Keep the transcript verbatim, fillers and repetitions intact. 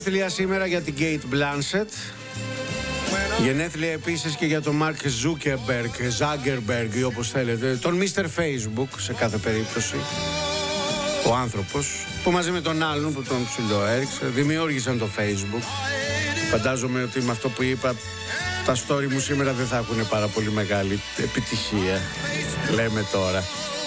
Γενέθλια σήμερα για την Kate Blanchett. Γενέθλια επίσης και για τον Mark Zuckerberg, Zuckerberg ή όπως θέλετε, τον μίστερ Facebook σε κάθε περίπτωση. Ο άνθρωπος που μαζί με τον άλλον που τον ψιλοέριξε δημιούργησαν το Facebook. Φαντάζομαι ότι με αυτό που είπα τα story μου σήμερα δεν θα έχουν πάρα πολύ μεγάλη επιτυχία. Λέμε τώρα.